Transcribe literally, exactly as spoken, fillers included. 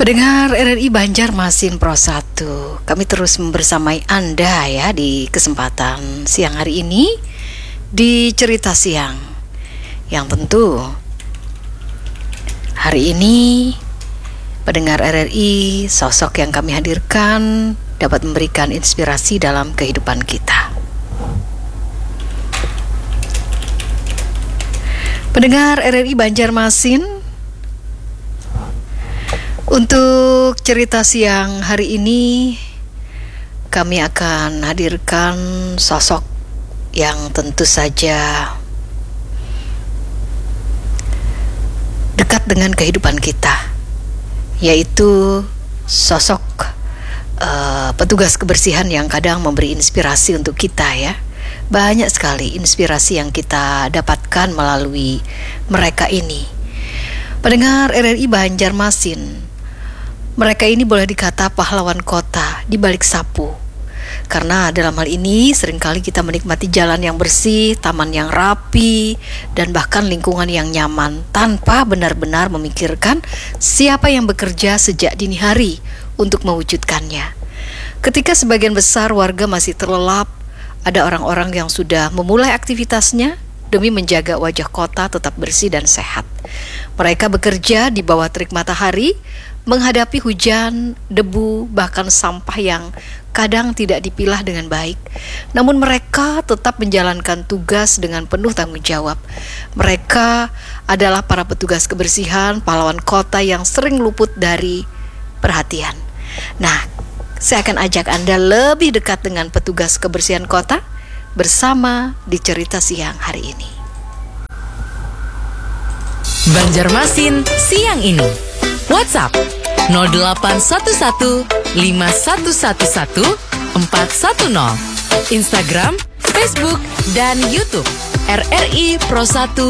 Pendengar R R I Banjarmasin Pro satu, kami terus membersamai Anda ya di kesempatan siang hari ini di Cerita Siang. Yang tentu hari ini pendengar R R I, sosok yang kami hadirkan dapat memberikan inspirasi dalam kehidupan kita. Pendengar R R I Banjarmasin, untuk cerita siang hari ini kami akan hadirkan sosok yang tentu saja dekat dengan kehidupan kita, yaitu sosok uh, petugas kebersihan yang kadang memberi inspirasi untuk kita ya. Banyak sekali inspirasi yang kita dapatkan melalui mereka ini. Pendengar R R I Banjarmasin, mereka ini boleh dikata pahlawan kota di balik sapu. Karena dalam hal ini seringkali kita menikmati jalan yang bersih, taman yang rapi, dan bahkan lingkungan yang nyaman tanpa benar-benar memikirkan siapa yang bekerja sejak dini hari untuk mewujudkannya. Ketika sebagian besar warga masih terlelap, ada orang-orang yang sudah memulai aktivitasnya demi menjaga wajah kota tetap bersih dan sehat. Mereka bekerja di bawah terik matahari, menghadapi hujan, debu, bahkan sampah yang kadang tidak dipilah dengan baik. Namun mereka tetap menjalankan tugas dengan penuh tanggung jawab. Mereka adalah para petugas kebersihan, pahlawan kota yang sering luput dari perhatian. Nah, saya akan ajak Anda lebih dekat dengan petugas kebersihan kota bersama di Cerita Siang hari ini. Banjarmasin siang ini. WhatsApp nol delapan satu satu lima satu satu satu empat satu nol. Instagram, Facebook, dan YouTube R R I Pro satu